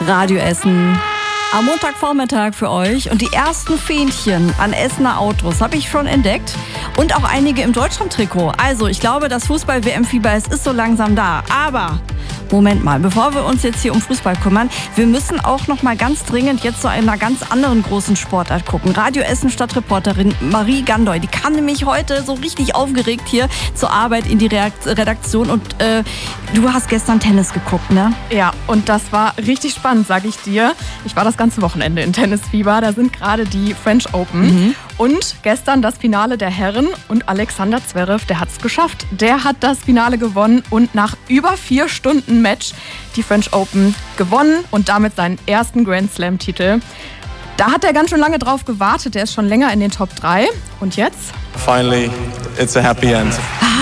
Radio Essen. Am Montagvormittag für euch und die ersten Fähnchen an Essener Autos habe ich schon entdeckt und auch einige im Deutschland-Trikot. Also ich glaube, das Fußball-WM-Fieber ist so langsam da. Aber Moment mal, bevor wir uns jetzt hier um Fußball kümmern, wir müssen auch noch mal ganz dringend jetzt zu einer ganz anderen großen Sportart gucken. Radio Essen Stadtreporterin Marie Gandoy, die kam nämlich heute so richtig aufgeregt hier zur Arbeit in die Redaktion und du hast gestern Tennis geguckt, ne? Ja, und das war richtig spannend, sage ich dir. Ich war das ganze Wochenende in Tennisfieber, da sind gerade die French Open. Und gestern das Finale der Herren und Alexander Zverev, der hat es geschafft. Der hat das Finale gewonnen und nach über 4 Stunden Match die French Open gewonnen und damit seinen ersten Grand Slam-Titel. Da hat er ganz schön lange drauf gewartet, der ist schon länger in den Top 3. Und jetzt? Finally, it's a happy end.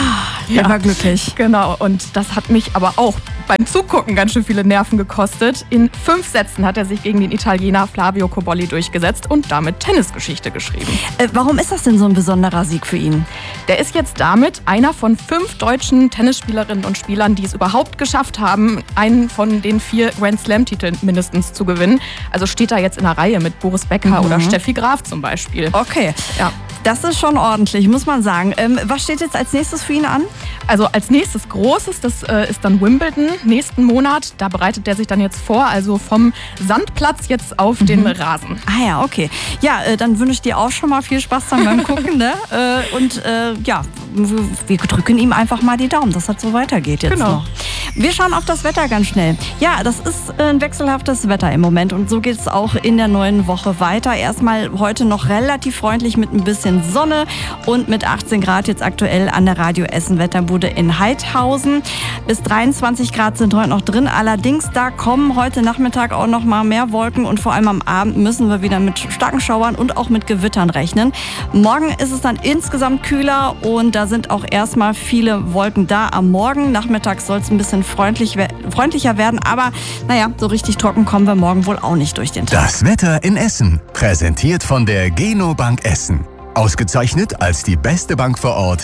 Er war glücklich. Genau, und das hat mich aber auch beim Zugucken ganz schön viele Nerven gekostet. In 5 Sätzen hat er sich gegen den Italiener Flavio Cobolli durchgesetzt und damit Tennisgeschichte geschrieben. Warum ist das denn so ein besonderer Sieg für ihn? Der ist jetzt damit einer von 5 deutschen Tennisspielerinnen und Spielern, die es überhaupt geschafft haben, einen von den 4 Grand Slam-Titeln mindestens zu gewinnen. Also steht er jetzt in der Reihe mit Boris Becker oder Steffi Graf zum Beispiel. Okay, ja. Das ist schon ordentlich, muss man sagen. Was steht jetzt als nächstes für ihn an? Also als nächstes Großes, das ist dann Wimbledon nächsten Monat. Da bereitet er sich dann jetzt vor, also vom Sandplatz jetzt auf den Rasen. Ah ja, okay. Ja, dann wünsche ich dir auch schon mal viel Spaß dann beim Gucken, ne? Und ja, wir drücken ihm einfach mal die Daumen, dass das so weitergeht jetzt noch. Wir schauen auf das Wetter ganz schnell. Ja, das ist ein wechselhaftes Wetter im Moment und so geht es auch in der neuen Woche weiter. Erstmal heute noch relativ freundlich mit ein bisschen Sonne und mit 18 Grad jetzt aktuell an der Radio Essen Wetterbude in Heidhausen. Bis 23 Grad sind heute noch drin. Allerdings, da kommen heute Nachmittag auch noch mal mehr Wolken und vor allem am Abend müssen wir wieder mit starken Schauern und auch mit Gewittern rechnen. Morgen ist es dann insgesamt kühler und da sind auch erstmal viele Wolken da. Am Morgen, nachmittags soll es ein bisschen freundlicher werden, aber naja, so richtig trocken kommen wir morgen wohl auch nicht durch den Tag. Das Wetter in Essen, präsentiert von der Geno Bank Essen. Ausgezeichnet als die beste Bank vor Ort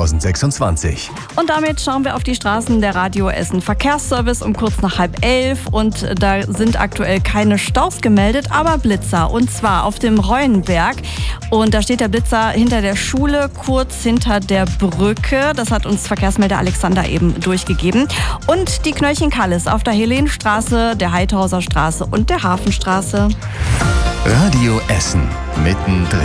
2026. Und damit schauen wir auf die Straßen der Radio Essen Verkehrsservice um kurz nach 10:30 und da sind aktuell keine Staus gemeldet, aber Blitzer und zwar auf dem Reuenberg und da steht der Blitzer hinter der Schule, kurz hinter der Brücke. Das hat uns Verkehrsmelder Alexander eben durchgegeben. Und die Knöllchen-Kallis auf der Helenstraße, der Heidhauser Straße und der Hafenstraße. Radio Essen, mittendrin.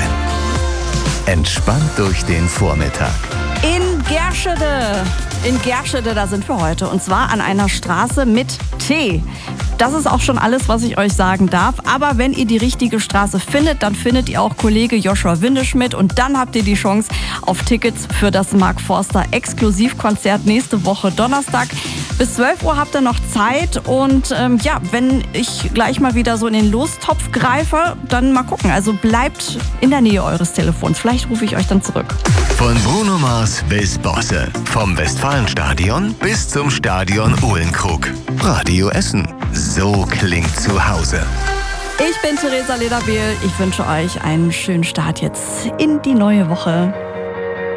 Entspannt durch den Vormittag. In Gerschede, da sind wir heute. Und zwar an einer Straße mit T. Das ist auch schon alles, was ich euch sagen darf. Aber wenn ihr die richtige Straße findet, dann findet ihr auch Kollege Joshua Windeschmidt. Und dann habt ihr die Chance auf Tickets für das Mark Forster Exklusivkonzert nächste Woche Donnerstag. Bis 12 Uhr habt ihr noch Zeit. Und ja, wenn ich gleich mal wieder so in den Lostopf greife, dann mal gucken. Also bleibt in der Nähe eures Telefons. Vielleicht rufe ich euch dann zurück. Von Bruno Mars bis Bosse. Vom Westfalenstadion bis zum Stadion Uhlenkrug. Radio Essen. So klingt zu Hause. Ich bin Theresa Lederbehl. Ich wünsche euch einen schönen Start jetzt in die neue Woche.